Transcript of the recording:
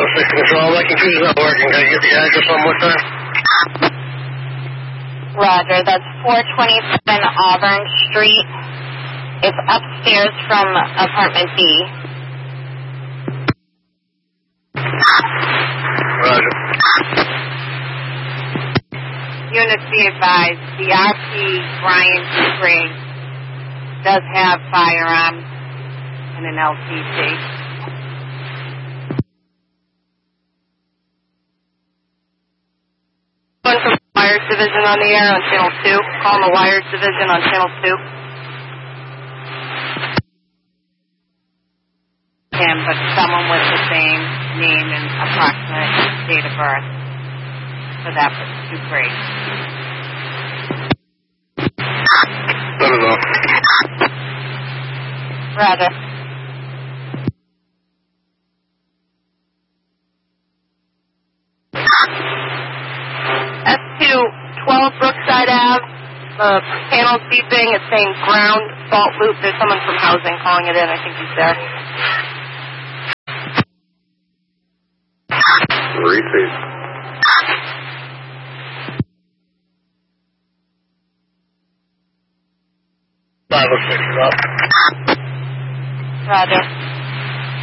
506 control. My computer's not working. Can I get the address one more time? Roger, that's 427 Auburn Street. It's upstairs from apartment B. Roger. Unit be advised, the RP Brian Dupree does have firearms and an LTC. One from Wires Division on the air on Channel 2. Call the Wires Division on Channel 2. But someone with the same name and approximate date of birth for that Dupree. I don't know. Roger. S2, 12 Brookside Ave. The panel's beeping. It's saying ground fault loop. There's someone from housing calling it in. I think he's there. Repeat. Five or six is up. Roger.